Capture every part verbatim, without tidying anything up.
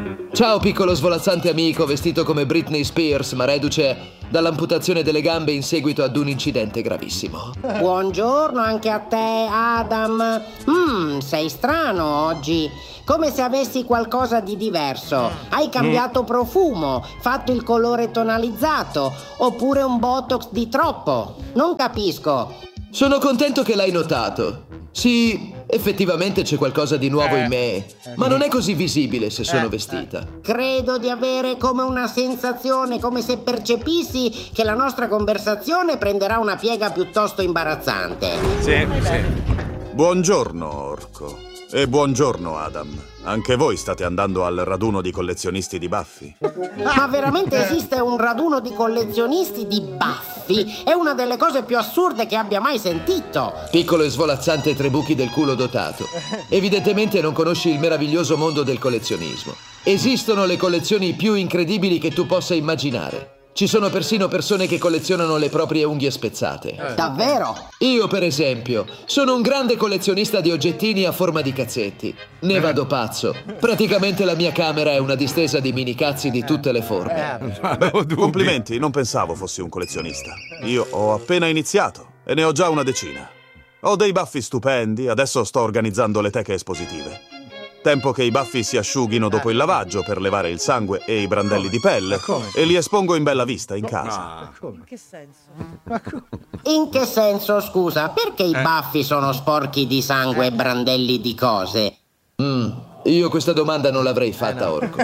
Ciao piccolo svolazzante amico vestito come Britney Spears ma reduce dall'amputazione delle gambe in seguito ad un incidente gravissimo. Buongiorno anche a te, Adam. Mmm, sei strano oggi. Come se avessi qualcosa di diverso. Hai cambiato profumo, fatto il colore tonalizzato, oppure un botox di troppo. Non capisco. Sono contento che l'hai notato. Sì, effettivamente c'è qualcosa di nuovo in me, ma non è così visibile se sono vestita. Credo di avere come una sensazione, come se percepissi che la nostra conversazione prenderà una piega piuttosto imbarazzante. Sì, sì. Buongiorno, Orco. E buongiorno, Adam. Anche voi state andando al raduno di collezionisti di baffi? Ma veramente esiste un raduno di collezionisti di baffi? È una delle cose più assurde che abbia mai sentito. Piccolo e svolazzante trebuchi del culo dotato. Evidentemente non conosci il meraviglioso mondo del collezionismo. Esistono le collezioni più incredibili che tu possa immaginare. Ci sono persino persone che collezionano le proprie unghie spezzate. Davvero? Io, per esempio, sono un grande collezionista di oggettini a forma di cazzetti. Ne vado pazzo. Praticamente la mia camera è una distesa di mini cazzi di tutte le forme. Beh, complimenti, non pensavo fossi un collezionista. Io ho appena iniziato e ne ho già una decina. Ho dei baffi stupendi, adesso sto organizzando le teche espositive. Tempo che i baffi si asciughino dopo il lavaggio per levare il sangue e i brandelli di pelle e li espongo in bella vista in casa. In che senso? In che senso, scusa? Perché i baffi sono sporchi di sangue e brandelli di cose? Mm, io questa domanda non l'avrei fatta, Orco.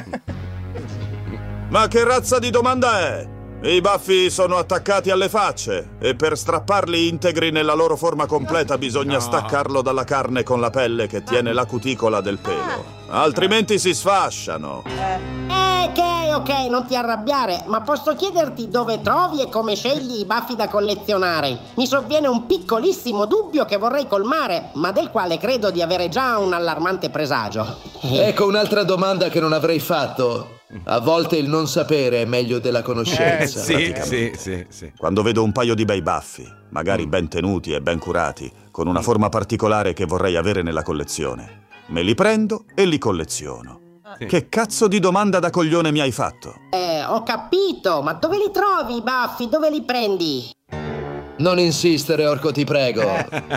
Ma che razza di domanda è? I baffi sono attaccati alle facce e per strapparli integri nella loro forma completa bisogna no. staccarlo dalla carne con la pelle che tiene la cuticola del pelo. Altrimenti si sfasciano. Eh, ok, ok, non ti arrabbiare, ma posso chiederti dove trovi e come scegli i baffi da collezionare? Mi sovviene un piccolissimo dubbio che vorrei colmare, ma del quale credo di avere già un allarmante presagio. Ecco un'altra domanda che non avrei fatto. A volte il non sapere è meglio della conoscenza. Eh, sì, sì, sì, sì. Quando vedo un paio di bei baffi, magari ben tenuti e ben curati, con una forma particolare che vorrei avere nella collezione, me li prendo e li colleziono. Sì. Che cazzo di domanda da coglione mi hai fatto? Eh, ho capito, ma dove li trovi i baffi? Dove li prendi? Non insistere, Orco, ti prego.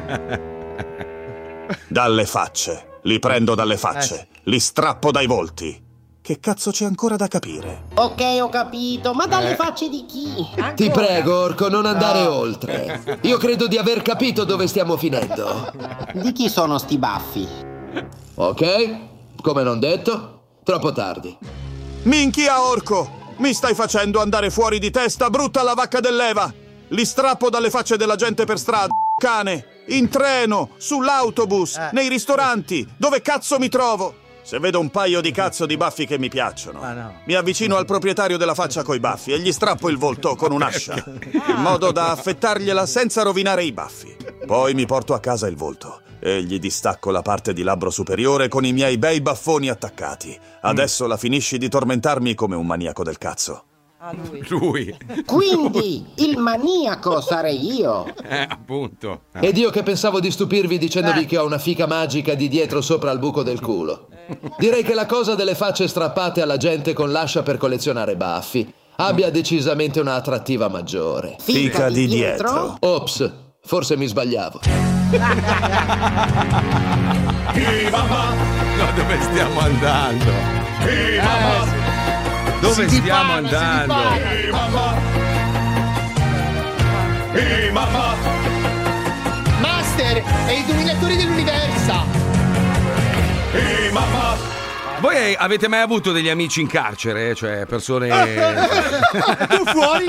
Dalle facce. Li prendo dalle facce. Li strappo dai volti. Che cazzo c'è ancora da capire? Ok, ho capito, ma dalle eh. facce di chi? Ancora? Ti prego, Orco, non andare no. oltre. Io credo di aver capito dove stiamo finendo. Di chi sono sti baffi? Ok, come non detto, troppo tardi. Minchia, Orco! Mi stai facendo andare fuori di testa, brutta la vacca dell'Eva! Li strappo dalle facce della gente per strada, cane! In treno, sull'autobus, eh. nei ristoranti, dove cazzo mi trovo? Se vedo un paio di cazzo di baffi che mi piacciono, ah, no. mi avvicino al proprietario della faccia coi baffi e gli strappo il volto con un'ascia, in modo da affettargliela senza rovinare i baffi. Poi mi porto a casa il volto e gli distacco la parte di labbro superiore con i miei bei baffoni attaccati. Adesso mm. la finisci di tormentarmi come un maniaco del cazzo. Ah, lui. Lui. Quindi il maniaco sarei io. Eh, appunto. Ed io che pensavo di stupirvi dicendovi eh. che ho una fica magica di dietro sopra il buco del culo. Direi che la cosa delle facce strappate alla gente con l'ascia per collezionare baffi abbia decisamente una attrattiva maggiore. Fica, fica di, di dietro? dietro? Ops, forse mi sbagliavo. No, dove stiamo andando? Eh, sì. Dove si stiamo parla, andando? Ehi mamma! Ehi mamma! Master, è i dominatori dell'universo! Ehi mamma! Voi avete mai avuto degli amici in carcere? Cioè persone... Tu fuori?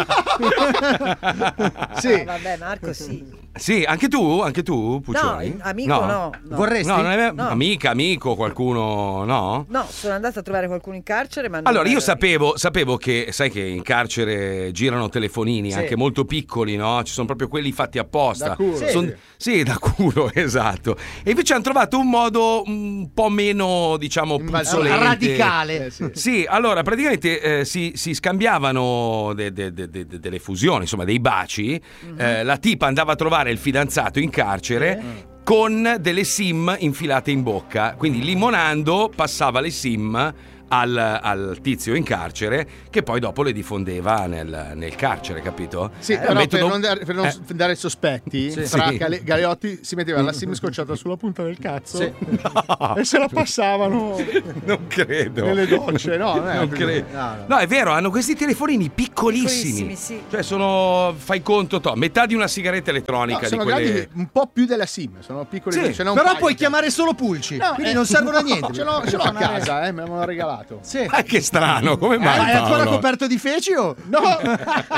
Sì. Ah, vabbè, Marco, sì. Sì, anche tu? Anche tu, Puccioni? No, amico no. no, no. Vorresti? No, non è... no. Amica, amico, qualcuno, no? No, sono andata a trovare qualcuno in carcere, ma non allora, io ero... sapevo, sapevo che, sai che in carcere girano telefonini, sì. anche molto piccoli, no? Ci sono proprio quelli fatti apposta. Da culo. Son... Sì. sì, da culo, esatto. E invece hanno trovato un modo un po' meno, diciamo, puzzolente. Radicale. Eh, sì. sì, allora, praticamente eh, si, si scambiavano de, de, de, de, delle fusioni, insomma, dei baci. Mm-hmm. Eh, la tipa andava a trovare il fidanzato in carcere mm. con delle sim infilate in bocca. Quindi limonando passava le sim al, al tizio in carcere, che poi dopo le diffondeva nel, nel carcere, capito? Sì, Eh, però metodo- per non, dar- per non Eh. dare sospetti, Sì. fra Sì. Gale- Galeotti si metteva la sim scocciata sulla punta del cazzo Sì. No. e se la passavano Non credo. nelle docce. No, non è Non così. credo. No, no. No, è vero, hanno questi telefonini piccolissimi. Piccolissimi, sì. Cioè, sono, fai conto, to, metà di una sigaretta elettronica. No, sono di quelle... grandi un po' più della sim, sono piccoli. Sì, ce n'è un Però paio. puoi chiamare solo Pulci, No, quindi eh, non servono a niente. Ce l'ho, ce l'ho a casa, eh, me l'hanno regalato. Sì. Ah, che strano, come mai? Ma è ancora Paolo? coperto di feci o? No, non,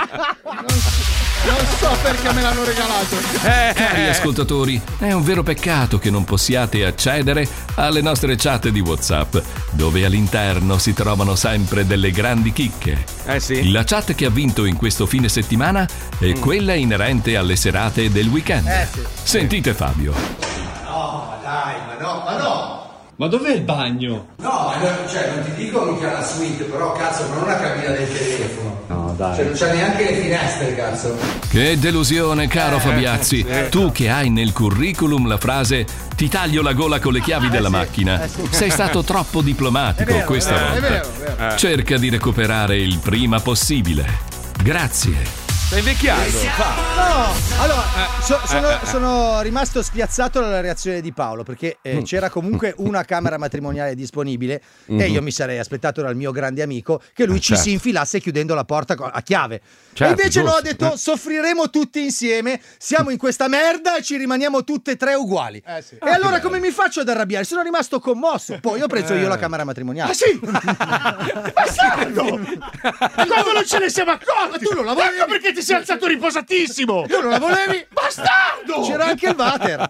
non so perché me l'hanno regalato. Cari ascoltatori, è un vero peccato che non possiate accedere alle nostre chat di WhatsApp, dove all'interno si trovano sempre delle grandi chicche. Eh sì. La chat che ha vinto in questo fine settimana è quella inerente alle serate del weekend. Eh sì. Sentite Fabio. No, dai, ma no, ma no. Ma dov'è il bagno? No, cioè non ti dico che ha la suite, però cazzo, non una cabina del telefono. No, dai. Cioè non c'ha neanche le finestre, cazzo. Che delusione, caro Fabiazzi. Tu che hai nel curriculum la frase "ti taglio la gola con le chiavi della macchina". Sei stato troppo diplomatico È vero, questa è vero, volta. è vero, è vero. Cerca di recuperare il prima possibile. Grazie. Sei invecchiato. No, allora so- sono, sono rimasto spiazzato dalla reazione di Paolo perché eh, c'era comunque una camera matrimoniale disponibile e io mi sarei aspettato dal mio grande amico che lui ci Certo. si infilasse chiudendo la porta co- a chiave. Certo, e invece no, giusto. ha detto Eh. soffriremo tutti insieme, siamo in questa merda e ci rimaniamo tutte e tre uguali. Eh sì. E allora come mi faccio ad arrabbiare? Sono rimasto commosso. Poi ho preso io la camera matrimoniale. Ah sì? Bastardo! Quando non ce ne siamo accorti? Tu non la volevi? Ecco perché ti sei alzato riposatissimo! Tu non la volevi? Bastardo! C'era anche il water.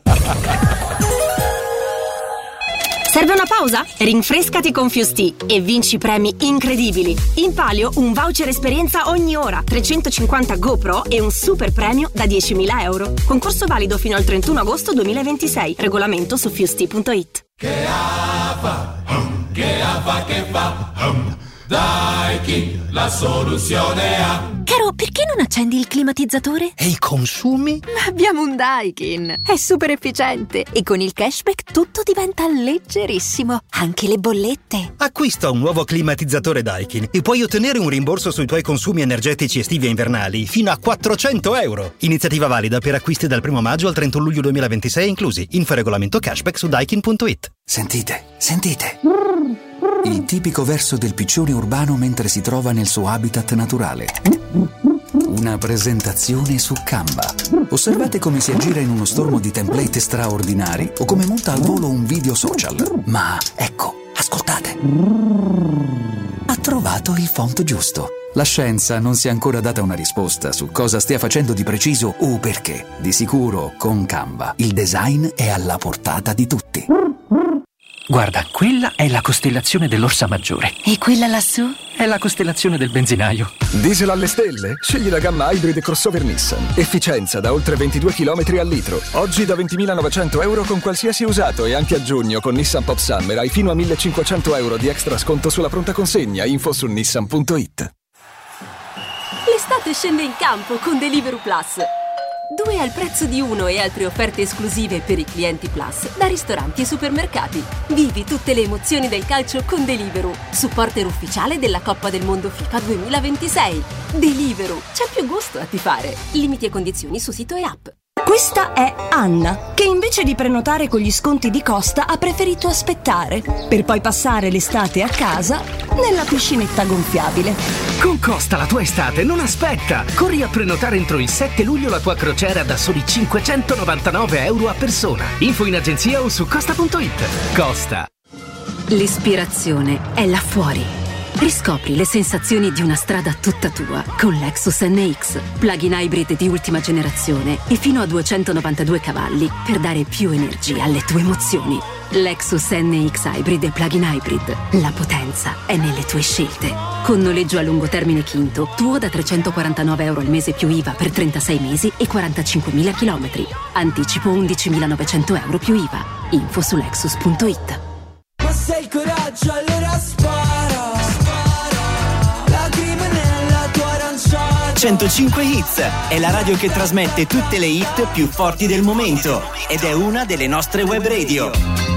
Serve una pausa? Rinfrescati con Fusti e vinci premi incredibili. In palio un voucher esperienza ogni ora, trecentocinquanta GoPro e un super premio da diecimila euro. Concorso valido fino al trentuno agosto duemilaventisei. Regolamento su fusti punto it. Che affa, che affa che fa, Daikin, la soluzione ha. Caro, perché non accendi il climatizzatore? E i consumi? Abbiamo un Daikin. È super efficiente e con il cashback tutto diventa leggerissimo. Anche le bollette. Acquista un nuovo climatizzatore Daikin e puoi ottenere un rimborso sui tuoi consumi energetici estivi e invernali fino a quattrocento euro. Iniziativa valida per acquisti dal primo maggio al trentuno luglio duemilaventisei inclusi. Info regolamento cashback su daikin punto it. Sentite, sentite. Il tipico verso del piccione urbano mentre si trova nel suo habitat naturale. Una presentazione su Canva. Osservate come si aggira in uno stormo di template straordinari o come monta al volo un video social. Ma ecco, ascoltate. Ha trovato il font giusto. La scienza non si è ancora data una risposta su cosa stia facendo di preciso o perché. Di sicuro, con Canva, il design è alla portata di tutti. Guarda, quella è la costellazione dell'Orsa Maggiore. E quella lassù? È la costellazione del benzinaio. Diesel alle stelle? Scegli la gamma Hybrid crossover Nissan. Efficienza da oltre ventidue chilometri al litro. Oggi da ventimilanovecento euro con qualsiasi usato e anche a giugno con Nissan Pop Summer hai fino a millecinquecento euro di extra sconto sulla pronta consegna. Info su nissan punto it. L'estate scende in campo con Deliveroo Plus. Due al prezzo di uno e altre offerte esclusive per i clienti Plus da ristoranti e supermercati. Vivi tutte le emozioni del calcio con Deliveroo, supporter ufficiale della Coppa del Mondo FIFA duemilaventisei. Deliveroo, c'è più gusto a tifare. Limiti e condizioni su sito e app. Questa è Anna, che invece di prenotare con gli sconti di Costa ha preferito aspettare, per poi passare l'estate a casa nella piscinetta gonfiabile. Con Costa la tua estate non aspetta! Corri a prenotare entro il sette luglio la tua crociera da soli cinquecentonovantanove euro a persona. Info in agenzia o su costa punto it. Costa. L'ispirazione è là fuori. Riscopri le sensazioni di una strada tutta tua con Lexus N X, plug-in hybrid di ultima generazione e fino a duecentonovantadue cavalli per dare più energia alle tue emozioni. Lexus N X Hybrid e plug-in hybrid. La potenza è nelle tue scelte. Con noleggio a lungo termine Quinto, tuo da trecentoquarantanove euro al mese più I V A per trentasei mesi e quarantacinquemila chilometri. Anticipo undicimilanovecento euro più I V A. Info su lexus punto it. Ma se il coraggio allora spara, spara, lacrime nella tua aranciata. centocinque Hits è la radio che trasmette tutte le hit più forti del momento ed è una delle nostre web radio.